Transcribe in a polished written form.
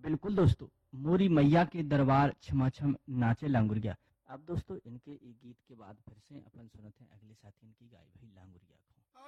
बिल्कुल दोस्तों, मोरी मैया के दरबार छमा छम नाचे लांगुरिया। अब दोस्तों इनके ई गीत के बाद फिर से अपन सुनते हैं अगले साथी इनकी गाई भई लांगुरिया को।